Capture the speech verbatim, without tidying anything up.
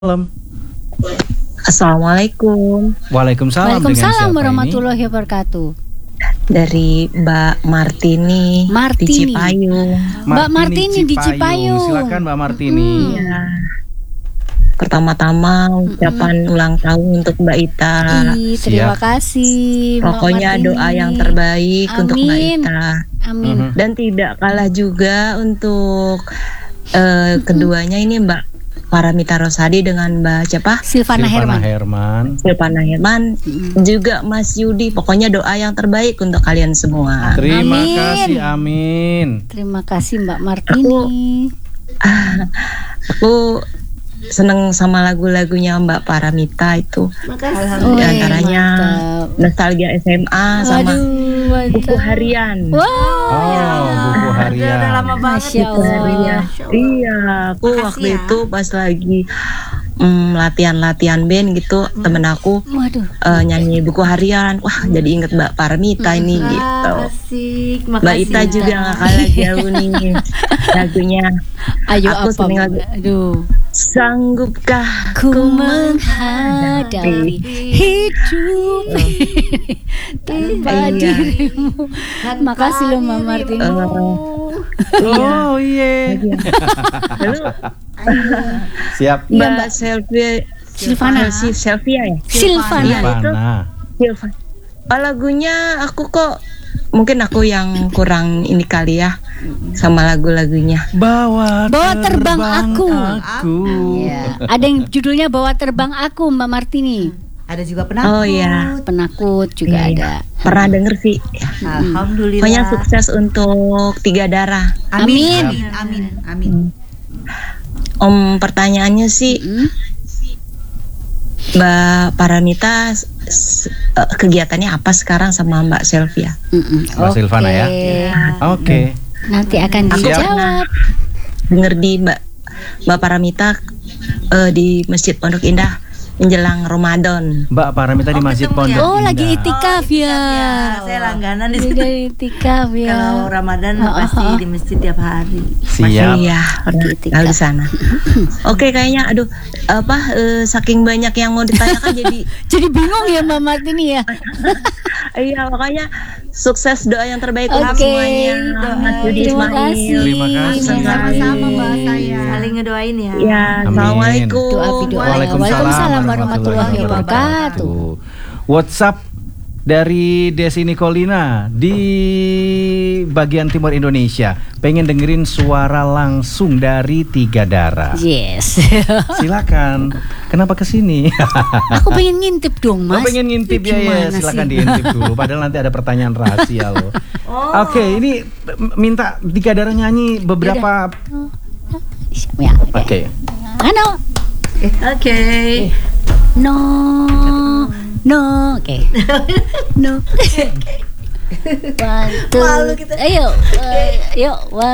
Malam. Assalamualaikum. Waalaikumsalam. Waalaikumsalam warahmatullahi wabarakatuh. Dari Mbak Martini, Martini. di Cipayung. Mbak Martini di Cipayung. Silakan Mbak Martini. Hmm. Ya. Pertama-tama ucapan mm-hmm. ulang tahun untuk Mbak Ita. Ih, terima Siap. kasih. Pokoknya Mbak doa yang terbaik Amin. untuk Mbak Ita. Amin. Mhm. Dan tidak kalah juga untuk uh, keduanya ini Mbak Paramita Rosadi dengan Mbak siapa? Silvana, Silvana Herman. Herman. Silvana Herman, Mm. juga Mas Yudi. Pokoknya doa yang terbaik untuk kalian semua. Terima Amin. kasih, amin. Terima kasih Mbak Martini. Aku seneng sama lagu-lagunya Mbak Paramita itu. Oh, Di antaranya mantap. Nostalgia S M A sama Waduh, mantap. Buku Harian. Wow. Oh, buku harian. Udah lama banget Masya Buku Allah. Harian. Iya, aku Makasih waktu ya. itu pas lagi mm, latihan-latihan band gitu, temen aku Waduh. eh, nyanyi Buku Harian. Wah, jadi inget Mbak Paramita ini gitu. Ah, asik. Mbak Makasih. Ita juga gak kalah jauh nih lagunya. Ayo Aku apa? seneng lagu. Aduh. Sanggupkah Ku menghadapi hidup tanpa Iya. dirimu. Makasih loh Mbak Martini. Oh iya. Lalu Siap. Iya, Mbak Mbak. Selvia Silvana. Si Selvia ya? Silvana. Iya, itu. Silvana. Silva. Oh, lagunya aku kok mungkin aku yang kurang ini kali ya sama lagu-lagunya. Bawa, Bawa terbang aku. aku. Ya, ada yang judulnya Bawa Terbang Aku Mbak Martini. Ada juga penakut. Oh iya. Penakut juga Iya, ada. Pernah denger sih. Alhamdulillah. Pokoknya sukses untuk Tiga Darah. Amin. Amin. Amin. Amin. Om, pertanyaannya sih Hmm? Mbak Paramita s- s- eh, kegiatannya apa sekarang sama Mbak Selvia? Mm-mm. Mbak Silvana ya? Oke. Nanti akan Aku Siap. dijawab. Denger di Mbak Mbak Paramita eh, di Masjid Pondok Indah menjelang Ramadan. Mbak Paramita di Oh, Masjid ketemu ya? Pondok Oh, lagi Indah. itikaf ya. Saya langganan di Dia situ. dari itikaf ya. Kalau Ramadan Oh, oh, pasti oh. di masjid tiap hari. Siap. Iya, pernah Itikaf. tahu di sana. Oke, kayaknya aduh apa eh, saking banyak yang mau ditanyakan jadi Jadi bingung ya Mbak Martini ya. iya, makanya sukses, doa yang terbaik untuk Oke. semuanya. Mas Yudi Terima Ismail. kasih. Terima kasih. Sama-sama Mbak saya. Saling ngedoain ya. Ya, Amin. assalamualaikum. Doa doa. Waalaikumsalam Waalaikumsalam warahmatullahi wabarakatuh. WhatsApp dari Desi Nicolina di bagian timur Indonesia, pengen dengerin suara langsung dari Tiga Darah. Yes. Silakan. Kenapa kesini? Aku pengen ngintip dong Lo Mas. pengen ngintip ya, ya? Gimana Silakan sih? diintip dulu. Padahal nanti ada pertanyaan rahasia loh. Oh. Oke, ini m- minta Tiga Darah nyanyi beberapa. Ya, oke. Oke. Ano? Oke. No. No. Oke. No. One, two. Malu kita. Ayo. eh, Yuk. One,